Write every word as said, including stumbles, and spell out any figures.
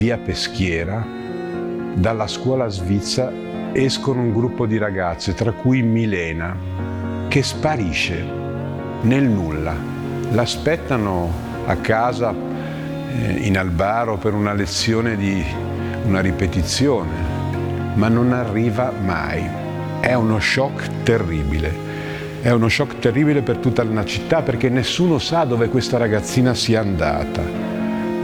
via Peschiera, dalla scuola svizzera, escono un gruppo di ragazze, tra cui Milena, che sparisce nel nulla. L'aspettano a casa eh, in Albaro per una lezione di una ripetizione, ma non arriva mai. È uno shock terribile. È uno shock terribile per tutta la città, perché nessuno sa dove questa ragazzina sia andata.